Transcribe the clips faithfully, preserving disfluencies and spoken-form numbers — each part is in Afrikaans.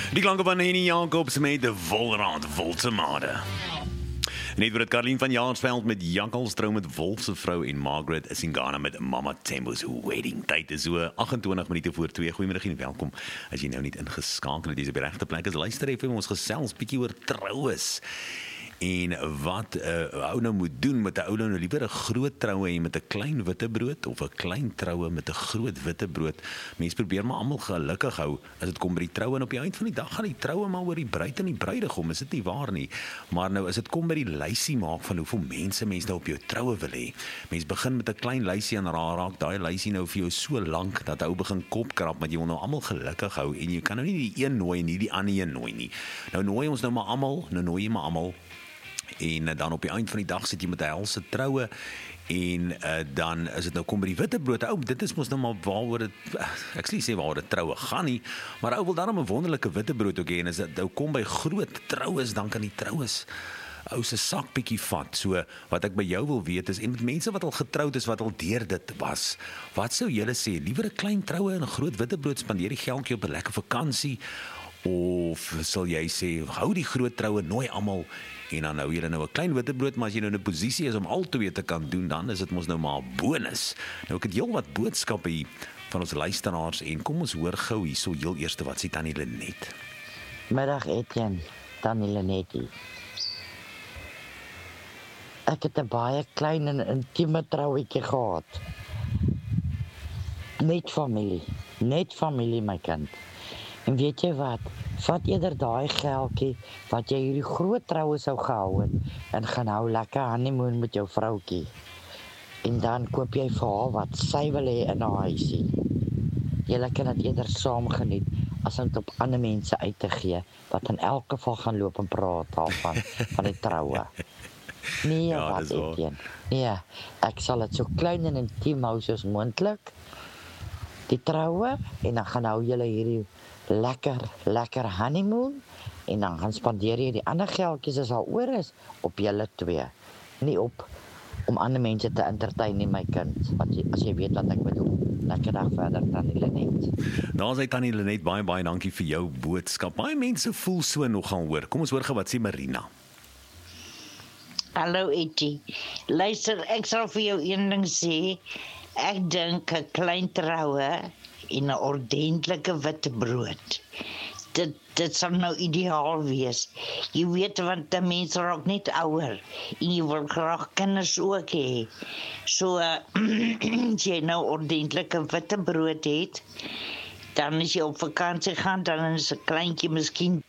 Die klanke van Henny Jacobs met de Wolraad Woltemade. Net word Karlien van Jaarsveld met Jakkals trou met Wolfse vrou en Margaret Singana met Mama Tembo's wedding. Tyd is so agt-en-twintig minute voor twee. Goeiemiddag en welkom. As jy nou net ingeskakel het, dis op die regte plek. As luister effe ons gesels bietjie oor troues. En wat 'n uh, ou nou moet doen met 'n ou nou liewer 'n groot troue en met 'n klein witbrood of 'n klein troue met 'n groot witbrood. Mense probeer maar almal gelukkig hou as dit kom by die troue en op die eind van die dag gaan die troue maar oor die bruid en die bruidegom, is dit nie waar nie. Maar nou as dit kom by die lysie maak van hoeveel mense mense nou op jou troue wil hê. Mense begin met 'n klein lysie en raak raak daai lysie nou vir jou so lank dat ou begin kopkrap, want jy wil nou almal gelukkig hou en jy kan nou nie die een nooi en nie die ander een nooi nie. Nou nooi ons nou maar almal, nou nooi jy maar almal. En dan op die eind van die dag sit jy met 'n helse troue en uh, dan is dit nou kom by die witbrood. Ou, dit is mos nou maar waaroor dit ek sê sê waaroor dit troue gaan nie, maar ou wil dan 'n wonderlike witbrood ook hê en as dit nou kom by groot troues, dan kan die troues ou se sak bietjie vat. So wat ek by jou wil weet is en met mense wat al getroud is, wat al deur dit was. Wat sou julle sê? Liewer 'n klein troue en 'n groot witbrood, spandeer die geldjie op 'n lekker vakansie, of sal jy sê hou die groot troue, nooi almal en dan nou jy nou 'n klein witbrood, maar as jy nou in 'n posisie is om al twee te kan doen, dan is dit mos nou maar 'n bonus. Nou ek het heelwat boodskappe hier van ons luisteraars en kom ons hoor gou hierso heel eerste wat sê Tannie Lenet. Middag Etienne, Tannie Lenet. Ek het 'n baie klein en intieme trouetjie gehad. Net familie, net familie my kind. En weet jy wat, vat eerder daai geldjie wat jy hierdie groot troue sou gehou het en gaan hou lekker honeymoon met jou vroutjie. En dan koop jy vir haar wat sy wil hê in haar huisie. Julle kan dit eerder saam geniet as om dit op ander mense uit te gee wat in elk geval gaan loop en praat daarvan van die troue. Nee, ja, wat Etienne. Nee, ek sal dit so klein en intiem hou soos moontlik. Die troue en dan gaan hou julle hierdie lekker, lekker honeymoon en dan gaan spandeer jy die ander geldjies as al oor is op julle twee. Nie op om ander mense te entertain nie my kind, wat jy, as jy weet wat ek bedoel. Lekker dag verder Tannie Lenet. Daar sê Tannie Lenet, baie baie dankie vir jou boodskap. Baie mense voel so nogal hoor. Kom ons hoor gou wat sê Marina. Hallo Etty. Luister, ek sal vir jou een ding sê. Ek dink 'n klein troue en 'n ordentlike witbrood. Dit dit sal nou ideaal wees. Jy weet want die mense raak net ouer en jy wil graag kinders ook hê. So as jy nou ordentlike witbrood het, dan as jy op vakansie gaan, dan is 'n kleintjie miskien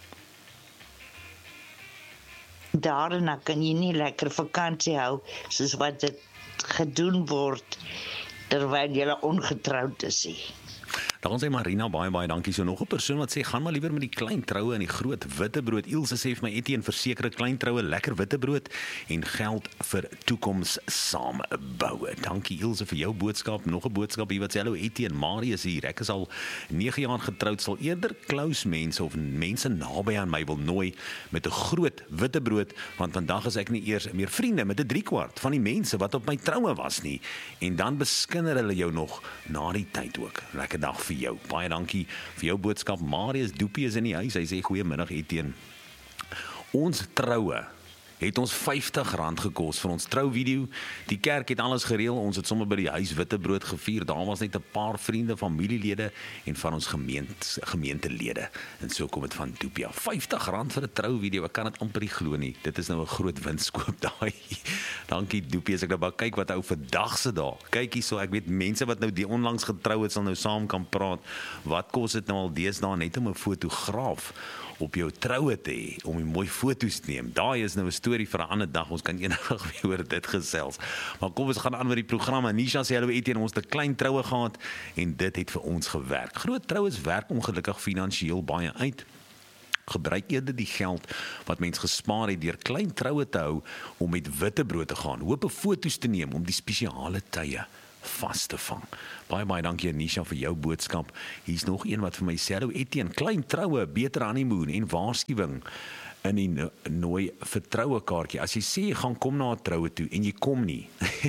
daarna kan jy nie lekker vakansie hou soos wat dit gedoen word terwyl jy ongetroud is. Dan sê Marina, baie baie dankie. So nog 'n persoon wat sê, gaan maar liewer met die klein troue en die groot witbrood. Ilse sê vir my, Etienne, verseker 'n klein troue, lekker witbrood en geld vir toekoms saamboue. Dankie Ilse vir jou boodskap. Nog 'n boodskap hier wat sê, hallo Etienne, Marius hier. Ek is al nege jaar getroud, sal eerder close mense of mense naby aan my wil nooi met 'n groot witbrood, want vandag is ek nie eers meer vriende met 'n driekwart van die mense wat op my troue was nie. En dan beskinder hulle jou nog na die tyd ook. Lekker dag vir jou. Baie dankie vir jou boodskap. Marius Doepie is in die huis. Hy sê goeiemiddag Etienne. Ons troue het ons vyftig rand gekos vir ons trouvideo. Die kerk het alles gereël. Ons het sommer by die huis witbrood gevier. Daar was net 'n paar vriende, familielede en van ons gemeente gemeentelede. En so kom dit van Doepie. vyftig rand vir 'n trouvideo. Ek kan dit amper nie glo nie. Dit is nou 'n groot winskoop daai. Dankie Doepie. As ek nou maar kyk wat ou vandag se daar. Kyk hierso, ek weet mense wat nou die onlangs getrou het sal nou saam kan praat. Wat kos dit nou al deesdae net om 'n fotograaf op jou troue te hê, om 'n mooi foto's te neem. Daai is nou 'n storie vir 'n ander dag. Ons kan eendag weer oor dit gesels. Maar kom ons gaan aan met die program. Anisha sê hallo Etienne, ons het 'n klein troue gehad en dit het vir ons gewerk. Groot troues werk ongelukkig finansiëel baie uit. Gebruik eerder die geld wat mens gespaar het deur klein troue te hou om met witbrood te gaan, hoop foto's te neem om die spesiale tye vas te vang. Baie baie dankie Anisha vir jou boodskap. Hier's nog een wat vir my sê, hallo Etienne, klein troue, beter honeymoon en waarskuwing in die no nooi vertroue kaartjie. As jy sê jy gaan kom na 'n troue toe en jy kom nie,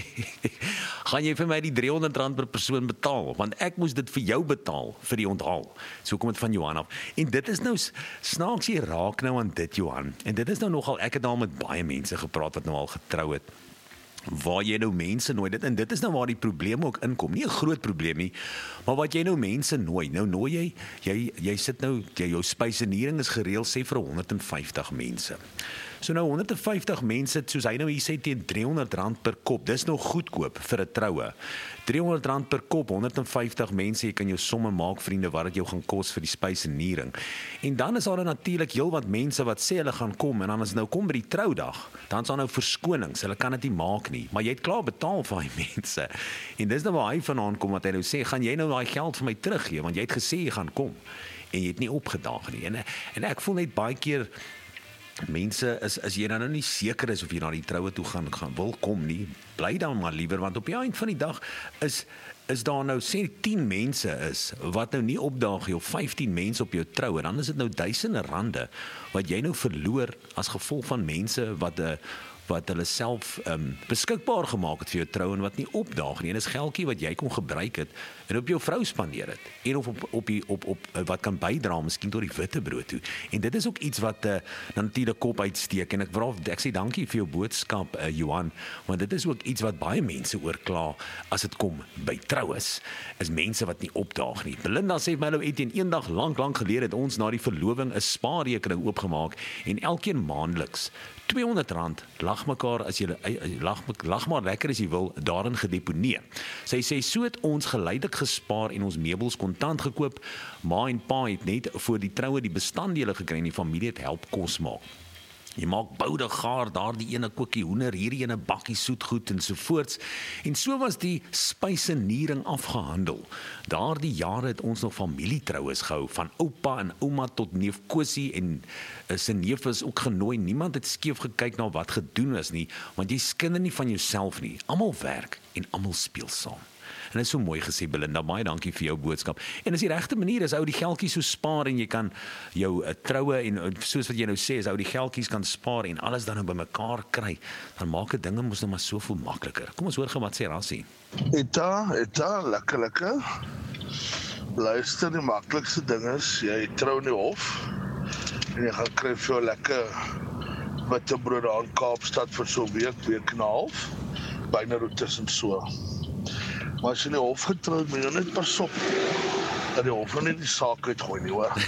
gaan jy vir my die driehonderd rand per persoon betaal, want ek moes dit vir jou betaal vir die onthaal. So kom dit van Johan af. En dit is nou snaaks, jy raak nou aan dit, Johan. En dit is nou nogal, ek het al met baie mense gepraat wat nou al getrou het, waar jy nou mense nooi, dit, en dit is nou waar die probleem ook inkom, nie 'n groot probleem nie, maar wat jy nou mense nooi, nou nooi jy, jy, jy sit nou, jy, jou spysenering is gereël, sê vir honderd en vyftig mense. So nou honderd en vyftig mense, soos hy nou hier sê, teen driehonderd rand per kop, dis nog goedkoop vir 'n troue. driehonderd rand per kop, honderd en vyftig mense, jy kan jou somme maak, vriende, wat dit jou gaan kos vir die spysenering. En dan is daar natuurlik heelwat mense wat sê hulle gaan kom, en dan as nou kom by die troudag, dan is daar nou verskonings, hulle kan dit nie maak nie, maar jy het klaar betaal vir die mense. En dis nou waar hy vandaan kom, wat hy nou sê, gaan jy nou daai geld vir my teruggee, want jy het gesê jy gaan kom, en jy het nie opgedaag nie. En, en ek voel net baie keer, mense, is, as jy dan nou nie seker is of jy na die troue toe gaan, gaan wil kom nie, bly dan maar liewer, want op die eind van die dag is, is daar nou, sê tien mense is, wat nou nie opdaag nie, of vyftien mense op jou troue, dan is dit nou duisende rande, wat jy nou verloor, as gevolg van mense, wat, uh, wat hulle self um, beskikbaar gemaak het vir jou trou, en wat nie opdaag nie, en is geldjie wat jy kon gebruik het, en op jou vrou spandeer het, en of op, op, die, op, op wat kan bydra, miskien tot die witbrood toe, en dit is ook iets wat uh, natuurlik kop uitsteek, en ek, vraag, ek sê dankie vir jou boodskap, uh, Johan, want dit is ook iets wat baie mense oorkla, as het kom by troues, is mense wat nie opdaag nie. Belinda sê my nou, Etienne, een dag lang, lang gelede het ons na die verloving 'n spaarrekening oopgemaak, en elkeen maandeliks tweehonderd rand, lag mekaar as jy lag, lag maar lekker as jy wil, daarin gedeponeer. Sy sê, so het ons geleidelik gespaar en ons meubels kontant gekoop, ma en pa het net voor die troue die bestanddele gekry en die familie het help kos maak. Jy maak boude gaar, daar die ene koekie hoender, hierdie ene bakkie soetgoed en sovoorts. En so was die spysenering afgehandel. Daar die jare het ons nog familietroues gehou, van oupa en ouma tot neef Kosie, en uh, sy neef is ook genooi. Niemand het skeef gekyk na wat gedoen is nie, want jy skinder nie van jouself nie. Almal werk en almal speel saam. En dit is so mooi gesê, Belinda, baie dankie vir jou boodskap. En as die regte manier is, ou die geldjies so spaar, en jy kan jou uh, troue, en uh, soos wat jy nou sê, as ou die geldjies kan spaar, en alles dan nou bymekaar kry, dan maak dit dinge mos nou maar soveel makliker. Kom ons hoor gou wat sê Rassie. Eta, eta, lekker, lekker. Luister, die maklikste ding is, jy trou in die hof, en jy gaan kry vir jou lekker witbrood aan Kaapstad vir so 'n week, week en 'n half, byna roetes en so. Maar as jy in die hof getroud, moet jy net pas op, dat die hof nie die saak uitgooi nie, hoor.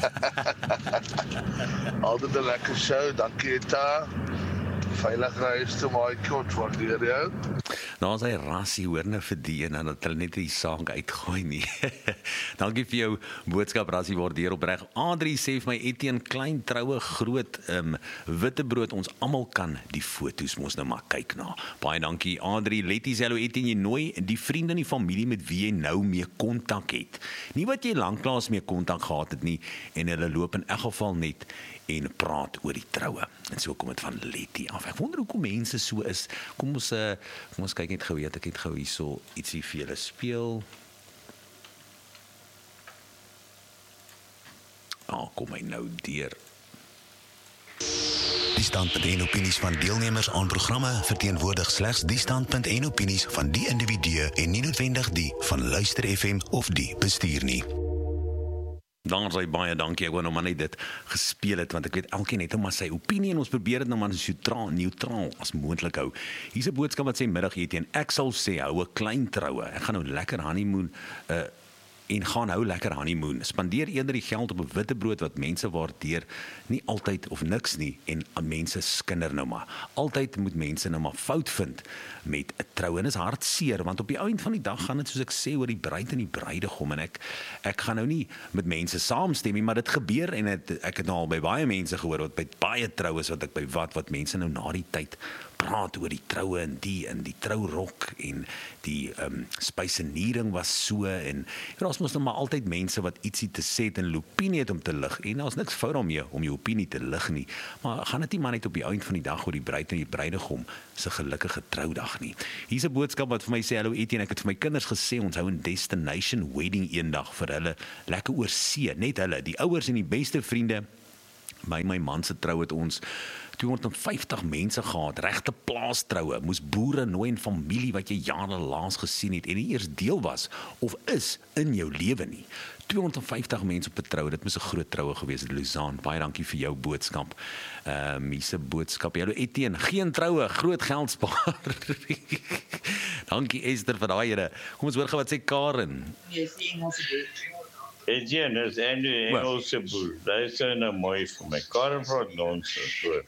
Altyd 'n lekker show, dankie Eta. Veilig reis toe, maatjie, ontwaardeer jou. Nou as hy Rassie hoor nou vir die en dan dat hulle net die saak uitgooi nie. Dankie vir jou boodskap, Rassie, waardeer opreg. Adrie sê vir my, Etienne, klein troue, groot um, witbrood, ons almal kan die foto's mos nou maar kyk na. Baie dankie, Adrie. Letty sê, hallo Etienne, jy nooi die vriende en die familie met wie jy nou mee kontak het. Nie wat jy lanklaas mee kontak gehad het nie, en hulle loop in elk geval net en praat oor die troue. En so kom dit van Letty af. Ek wonder hoekom mense so is. Kom ons, uh, kom ons kyk net gou, weet ek het gou hierso ietsie vir julle speel. Ah, oh, kom hy nou deur. Die standpunt en opinies van deelnemers aan programme verteenwoordig slegs die standpunt en opinies van die individue en nie noodwendig die van Luister F M of die bestuur nie. Dan sê baie dankie, ek wou nou maar net dit gespeel het, want ek weet elkeen het nou maar sy opinie, en ons probeer dit nou maar so neutraal as moontlik hou. Hier's 'n boodskap wat sê, middag Etienne, ek sal sê, hou 'n klein troue, ek gaan nou lekker honeymoon, uh, en gaan hou lekker honeymoon. Spandeer eerder die geld op 'n witbrood wat mense waardeer, nie altyd of niks nie, en mense skinder nou maar. Altyd moet mense nou maar fout vind met 'n trou, en is hartseer, want op die eind van die dag gaan dit, soos ek sê, oor die bruid en die bruidegom, en ek ek gaan nou nie met mense saamstem nie, maar dit gebeur, en het, ek het nou al by baie mense gehoor, wat by baie troues wat ek by wat, wat mense nou na die tyd praat oor die troue en die en die trourok en die um, spysenering was so, en daar's mos nou maar altyd mense wat ietsie te sê het en 'n opinie het om te lig, en daar's niks fout daarmee om jou opinie te lig nie, maar gaan dit nie maar net op die eind van die dag oor die bruid en die bruidegom se gelukkige troudag nie. Hier's 'n boodskap wat vir my sê, hallo Etienne, ek het vir my kinders gesê, ons hou 'n destination wedding eendag vir hulle, lekker oor see, net hulle, die ouers en die beste vriende By my man se trou het ons tweehonderdvyftig mense gehad, regte plaastroue, moes boere nooi en familie wat jy jare laas gesien het en nie eers deel was of is in jou lewe nie. tweehonderdvyftig mense op 'n trou, dit moes 'n groot troue gewees het, Luzaan. Baie dankie vir jou boodskap. Ehm um, hier's 'n boodskap. Hallo Etienne, geen troue, groot geld spaar. Dankie Esther vir daai ere. Kom ons hoor gou wat sê Karen. Yes, die Engelse boer. Etienne, dis Andy Engelse boer. Dit is nou mooi vir my. Karen praat nonsens hoor.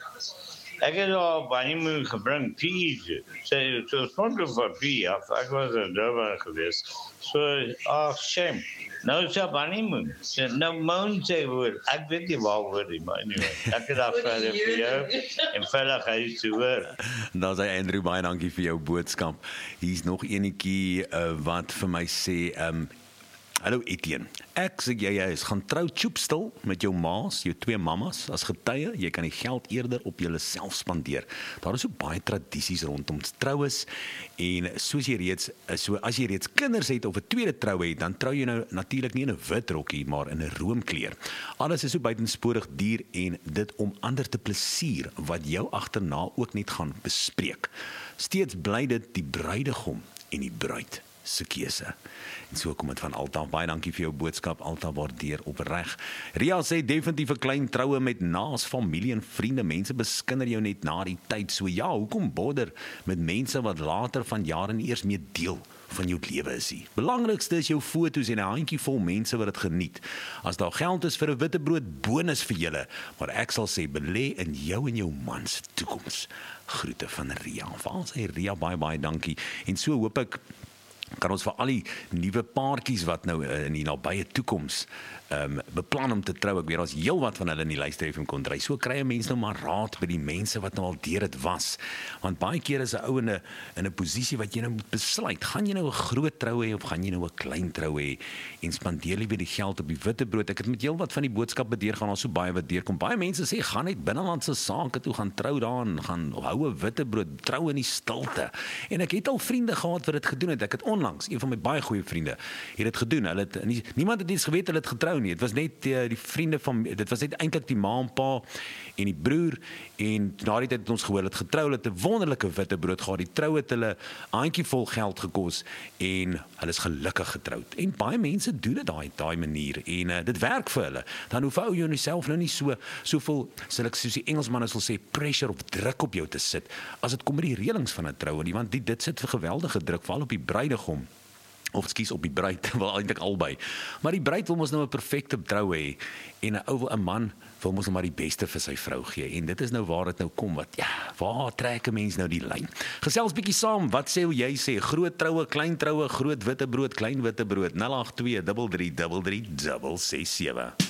Ek het al baie moeite gebring, P. Sê, so sonder vir P. Ek was in Durban geweest. So, ach, shame. Nou is op honeymoon. So, nou moon sê hoor. Ek weet nie waaroor die, maar anyway. Ek het daar verder vir jou. En veilig huis toe hoor. Dan sê Andrew, baie dankie vir jou boodskap. Hier's nog enetjie uh, wat vir my sê, um, hallo Etienne, ek sê jy is gaan trou choopstil met jou maas, jou twee mammas as getuie, jy kan die geld eerder op julle self spandeer. Daar is so baie tradisies rondom troues en soos jy reeds, so as jy reeds kinders het of 'n tweede troue het, dan trou jy nou natuurlik nie in 'n wit rokkie, maar in 'n roomkleur. Alles is so buitensporig duur en dit om ander te plesier wat jou agterna ook net gaan bespreek. Steeds bly dit die bruidegom en die bruid se keuse. En so kom dit van Alta. Baie dankie vir jou boodskap, Alta, waardeer opreg. Ria sê definitief 'n klein troue met naas familie en vriende. Mense beskinder jou net na die tyd. So ja, hoekom bodder met mense wat later van jare nie eers meer deel van jou lewe is nie. Belangrikste is jou foto's en 'n handjie vol mense wat dit geniet. As daar geld is vir 'n witbrood, bonus vir julle, maar ek sal sê belê in jou en jou man se toekoms. Groete van Ria. Waar sê Ria, baie baie dankie. En so hoop ek kan ons vir al die nuwe paartjies wat nou in die nabye toekoms um, beplan om te trou, ek weet daar's heelwat van hulle in die Luister F M kon dry. So kry 'n mens nou maar raad by die mense wat nou al deur dit was. Want baie keer is 'n ou in 'n in 'n posisie wat jy nou moet besluit, gaan jy nou 'n groot troue hê of gaan jy nou 'n klein troue hê en spandeer jy weer die geld op die witbrood. Ek het met heelwat van die boodskappe deurgaan, al so baie wat deurkom. Baie mense sê gaan net binnelandse sake toe, gaan trou daarin, gaan hou 'n witbrood, trou in die stilte. En ek het al vriende gehad wat dit gedoen het. Ek het onlangs, een van my baie goeie vriende, het dit gedoen. Hulle het nie, niemand het iets geweet hulle het getrou nie. Dit was net die, die vriende van dit was net eintlik die ma en pa en die broer en na die tyd het ons gehoor het getrou, hulle het 'n wonderlike witbrood gehad. Die troue het hulle 'n handjie vol geld gekos en hulle is gelukkig getroud. En baie mense doen dit daai daai manier en uh, dit werk vir hulle. Dan hoef ou jy jouself nou nie so soveel, sal ek soos die Engelsmanne sal sê, pressure of druk op jou te sit as dit kom by die reëlings van 'n troue nie, want die, dit sit vir geweldige druk veral op die bruidegom. Of skies op die bruid, wel eintlik albei. Maar die bruid wil mos nou 'n perfekte troue hê en 'n ou 'n man wil mos nou maar die beste vir sy vrou gee. En dit is nou waar dit nou kom wat ja, waar trek 'n mens nou die lyn? Gesels bietjie saam, wat sê jy sê? Groot troue, klein troue, groot witbrood, klein witbrood. nul agt twee drie drie drie drie ses ses sewe.